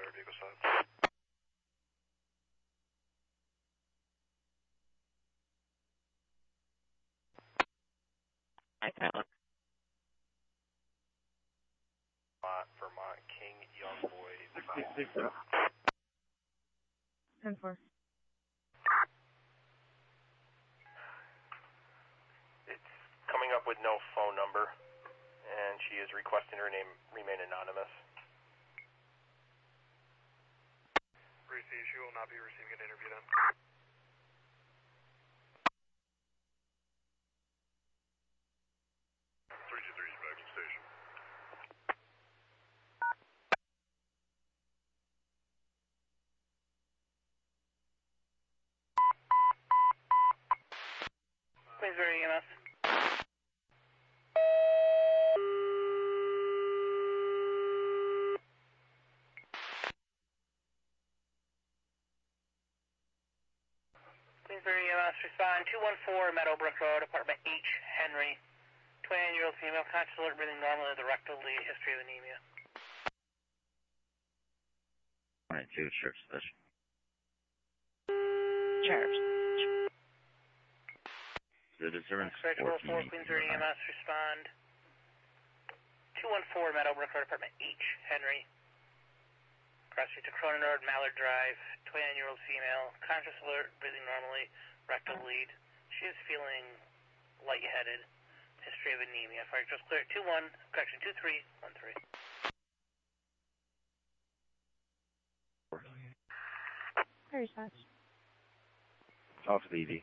Vehicle side. Vermont King Young Boy 10-4. It's coming up with no phone number, and she is requesting her name remain anonymous. She will not be receiving an interview then. 323 is back to station. Queensbury EMS. Queensbury EMS, respond 214 Meadowbrook Road, apartment H, Henry. 20-year-old female, conscious alert, breathing normally with a rectal lead, history of anemia. 22, Sheriff's Station. Sheriff's. Citizen X-ray 4 Queensbury EMS, respond 214 Meadowbrook Road, apartment H, Henry. Cross street to Cronin Road, Mallard Drive. 29-year-old female, conscious alert, breathing normally, rectal lead. She is feeling lightheaded. History of anemia. Fire just clear. 21, correction 2313. Very fast. Off the ED.